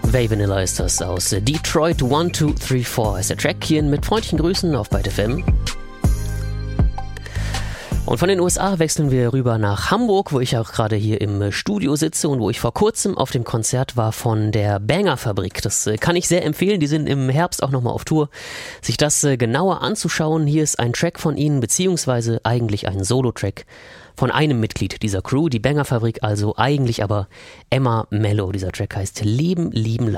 Vanilla ist das aus Detroit. 1, 2, 3, 4 ist der Track hier mit freundlichen Grüßen auf Byte FM. Und von den USA wechseln wir rüber nach Hamburg, wo ich auch gerade hier im Studio sitze und wo ich vor kurzem auf dem Konzert war von der Banger-Fabrik. Das kann ich sehr empfehlen, die sind im Herbst auch nochmal auf Tour. Sich das genauer anzuschauen, hier ist ein Track von ihnen, beziehungsweise eigentlich ein Solo-Track von einem Mitglied dieser Crew, die Banger-Fabrik, also eigentlich aber Emma Mello. Dieser Track heißt Leben, lieben,